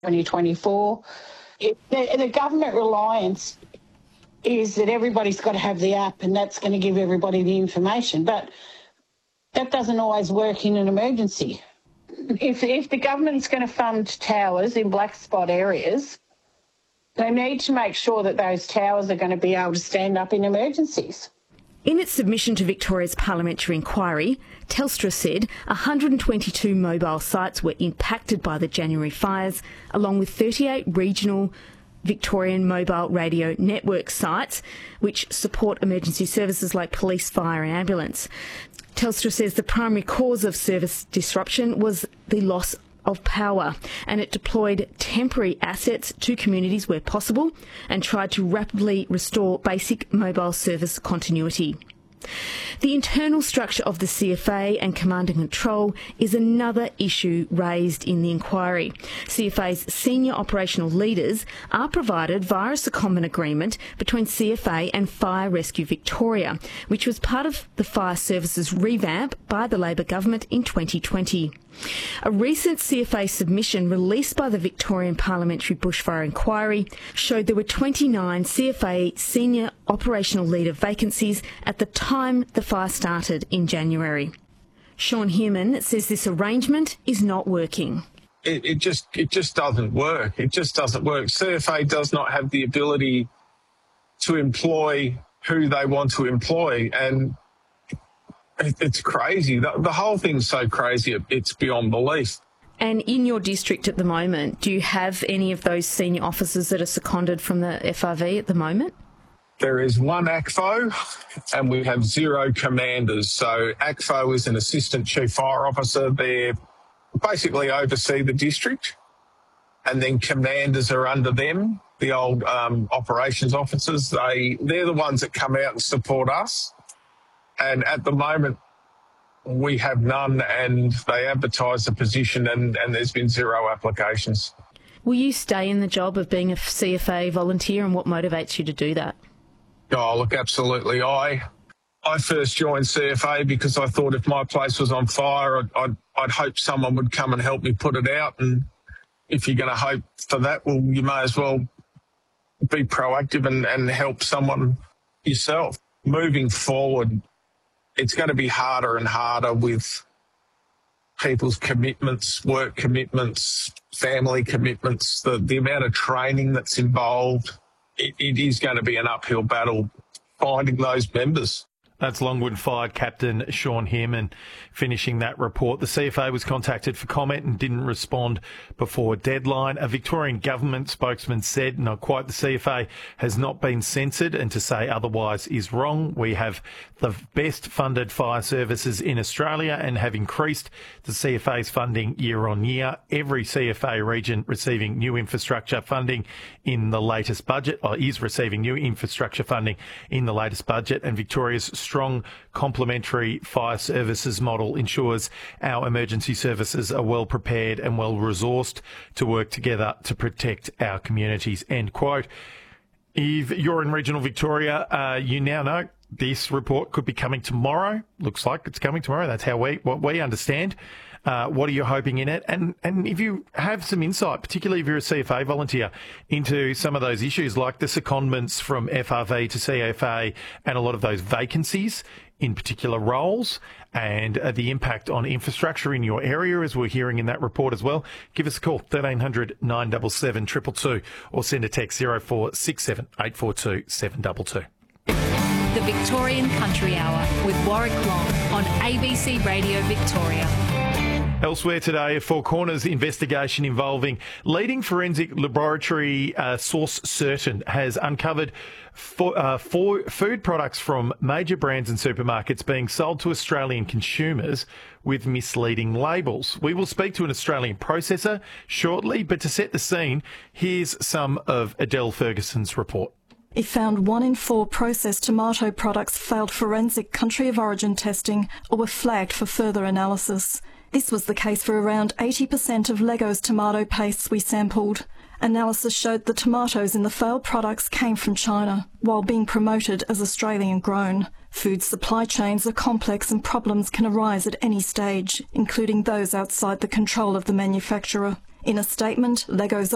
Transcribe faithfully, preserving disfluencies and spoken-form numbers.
twenty twenty-four. It, the, the government reliance is that everybody's got to have the app and that's going to give everybody the information. But that doesn't always work in an emergency. If, if the government's going to fund towers in black spot areas, they need to make sure that those towers are going to be able to stand up in emergencies. In its submission to Victoria's parliamentary inquiry, Telstra said one hundred twenty-two mobile sites were impacted by the January fires, along with thirty-eight regional Victorian mobile radio network sites, which support emergency services like police, fire and ambulance. Telstra says the primary cause of service disruption was the loss of power, and it deployed temporary assets to communities where possible and tried to rapidly restore basic mobile service continuity. The internal structure of the C F A and command and control is another issue raised in the inquiry. C F A's senior operational leaders are provided via a secondment agreement between C F A and Fire Rescue Victoria, which was part of the fire services revamp by the Labor government in twenty twenty. A recent C F A submission released by the Victorian Parliamentary Bushfire Inquiry showed there were twenty-nine C F A senior operational leader vacancies at the time the fire started in January. Sean Hearman says this arrangement is not working. It, it just it just doesn't work. It just doesn't work. C F A does not have the ability to employ who they want to employ, and it's crazy. The, the whole thing's so crazy, it's beyond belief. And in your district at the moment, do you have any of those senior officers that are seconded from the F R V at the moment? There is one A C F O and we have zero commanders. So A C F O is an assistant chief fire officer. They basically oversee the district, and then commanders are under them, the old um, operations officers. They, they're the ones that come out and support us. And at the moment, we have none, and they advertise the position and, and there's been zero applications. Will you stay in the job of being a C F A volunteer, and what motivates you to do that? Oh, look, absolutely. I I first joined C F A because I thought if my place was on fire, I'd, I'd, I'd hope someone would come and help me put it out. And if you're going to hope for that, well, you may as well be proactive and, and help someone yourself. Moving forward, it's going to be harder and harder with people's commitments, work commitments, family commitments, the, the amount of training that's involved. It, it is going to be an uphill battle finding those members. That's Longwood Fire Captain Sean Hearman finishing that report. The C F A was contacted for comment and didn't respond before deadline. A Victorian government spokesman said, and I quote, "The C F A has not been censored, and to say otherwise is wrong. We have the best funded fire services in Australia and have increased the C F A's funding year on year. Every C F A region receiving new infrastructure funding in the latest budget, or is receiving new infrastructure funding in the latest budget, and Victoria's strong complementary fire services model ensures our emergency services are well prepared and well resourced to work together to protect our communities." End quote. If you're in regional Victoria, uh, you now know this report could be coming tomorrow. Looks like it's coming tomorrow. That's how we what we understand. Uh, what are you hoping in it? And and if you have some insight, particularly if you're a C F A volunteer, into some of those issues like the secondments from F R V to C F A and a lot of those vacancies in particular roles, and uh, the impact on infrastructure in your area, as we're hearing in that report as well, give us a call, thirteen hundred nine seven seven two two two, or send a text zero four six seven eight four two seven two two. The Victorian Country Hour with Warwick Long on A B C Radio Victoria. Elsewhere today, a Four Corners investigation involving leading forensic laboratory uh, Source Certain has uncovered four, uh, four food products from major brands and supermarkets being sold to Australian consumers with misleading labels. We will speak to an Australian processor shortly, but to set the scene, here's some of Adele Ferguson's report. It found one in four processed tomato products failed forensic country of origin testing or were flagged for further analysis. This was the case for around eighty percent of Lego's tomato pastes we sampled. Analysis showed the tomatoes in the failed products came from China, while being promoted as Australian grown. Food supply chains are complex and problems can arise at any stage, including those outside the control of the manufacturer. In a statement, Lego's